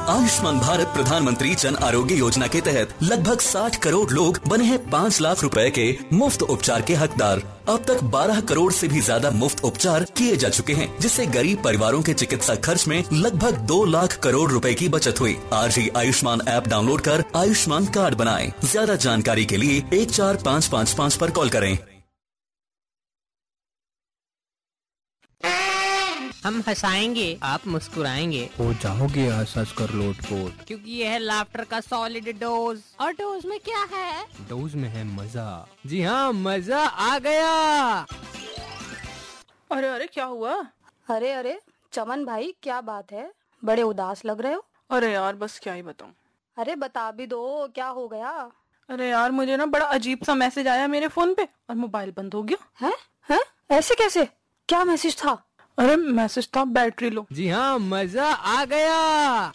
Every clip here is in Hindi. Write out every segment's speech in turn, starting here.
आयुष्मान भारत प्रधानमंत्री जन आरोग्य योजना के तहत लगभग 60 करोड़ लोग बने हैं 5 लाख रुपए के मुफ्त उपचार के हकदार। अब तक 12 करोड़ से भी ज्यादा मुफ्त उपचार किए जा चुके हैं, जिससे गरीब परिवारों के चिकित्सा खर्च में लगभग 2 लाख करोड़ रुपए की बचत हुई। आज ही आयुष्मान ऐप डाउनलोड कर आयुष्मान कार्ड बनाएं। ज्यादा जानकारी के लिए 14555 पर कॉल करें। हम हंसाएंगे, आप मुस्कुराएंगे, हो जाओगे हंस कर लोटपोट, क्योंकि ये है लाफ्टर का सॉलिड डोज। और डोज में क्या है? डोज में है मजा। जी हाँ, मजा आ गया। अरे अरे क्या हुआ? अरे अरे चमन भाई, क्या बात है? बड़े उदास लग रहे हो। अरे यार बस क्या ही बताऊं। अरे बता भी दो, क्या हो गया? अरे यार मुझे ना बड़ा अजीब सा मैसेज आया मेरे फोन पे और मोबाइल बंद हो गया। हैं? ऐसे कैसे? क्या मैसेज था? अरे मैसेज था बैटरी लो। जी हाँ, मजा आ गया।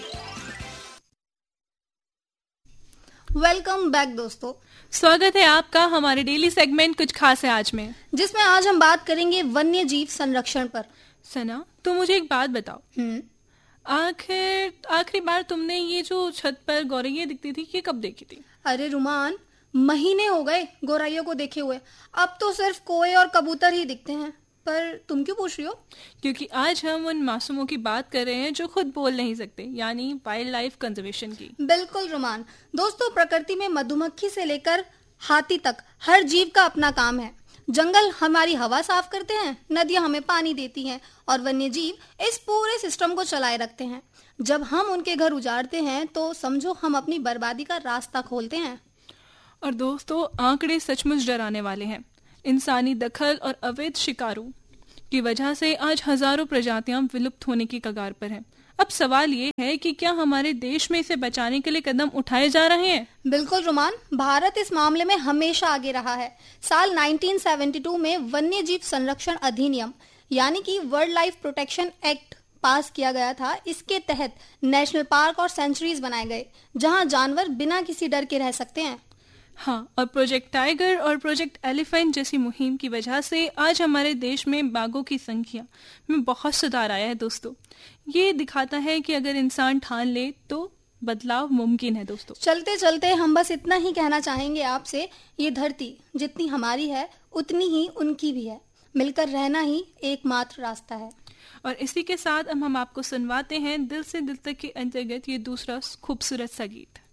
वेलकम बैक दोस्तों, स्वागत है आपका हमारे डेली सेगमेंट कुछ खास है आज में, जिसमें आज हम बात करेंगे वन्य जीव संरक्षण पर। सना, तो मुझे एक बात बताओ, आखिरी बार तुमने ये जो छत पर गौरैया दिखती थी, ये कब देखी थी? अरे रुमान, महीने हो गए गौरैया को देखे हुए। अब तो सिर्फ कोए और कबूतर ही दिखते हैं। पर तुम क्यों पूछ रही हो? क्योंकि आज हम उन मासूमों की बात कर रहे हैं जो खुद बोल नहीं सकते, यानी वाइल्ड लाइफ कंजर्वेशन की। बिल्कुल रुमान। दोस्तों, प्रकृति में मधुमक्खी से लेकर हाथी तक हर जीव का अपना काम है। जंगल हमारी हवा साफ करते हैं, नदियां हमें पानी देती हैं और वन्य जीव इस पूरे सिस्टम को चलाए रखते हैं। जब हम उनके घर उजाड़ते हैं तो समझो हम अपनी बर्बादी का रास्ता खोलते हैं। और दोस्तों, आंकड़े सचमुच डराने वाले हैं। इंसानी दखल और अवैध शिकारों की वजह से आज हजारों प्रजातियां विलुप्त होने की कगार पर हैं। अब सवाल ये है कि क्या हमारे देश में इसे बचाने के लिए कदम उठाए जा रहे हैं? बिल्कुल रुमान, भारत इस मामले में हमेशा आगे रहा है। साल 1972 में वन्य जीव संरक्षण अधिनियम यानी कि वर्ल्ड लाइफ प्रोटेक्शन एक्ट पास किया गया था। इसके तहत नेशनल पार्क और सेंचुरीज बनाए गए जहां जानवर बिना किसी डर के रह सकते हैं। हाँ, और प्रोजेक्ट टाइगर और प्रोजेक्ट एलिफेंट जैसी मुहिम की वजह से आज हमारे देश में बाघों की संख्या में बहुत सुधार आया है। दोस्तों, ये दिखाता है कि अगर इंसान ठान ले तो बदलाव मुमकिन है। दोस्तों, चलते चलते हम बस इतना ही कहना चाहेंगे आपसे, ये धरती जितनी हमारी है उतनी ही उनकी भी है। मिलकर रहना ही एकमात्र रास्ता है। और इसी के साथ हम आपको सुनवाते हैं दिल से दिल तक के अंतर्गत ये दूसरा खूबसूरत सा गीत।